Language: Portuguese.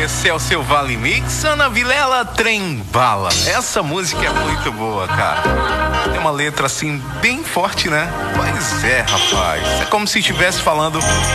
Esse é o seu Vale Mix, Ana Vilela, Trem Bala. Essa música é muito boa, cara. Tem uma letra assim bem forte, né? Pois é, rapaz. É como se estivesse falando